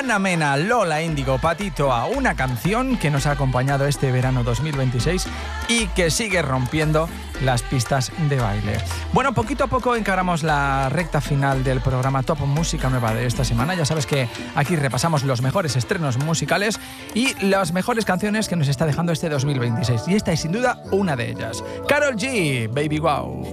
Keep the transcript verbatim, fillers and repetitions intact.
Ana Mena, Lola Índigo, Patito A, una canción que nos ha acompañado este verano dos mil veintiséis y que sigue rompiendo las pistas de baile. Bueno, poquito a poco encaramos la recta final del programa Top Música Nueva de esta semana. Ya sabes que aquí repasamos los mejores estrenos musicales y las mejores canciones que nos está dejando este dos mil veintiséis. Y esta es sin duda una de ellas. Karol G, Baby Wow.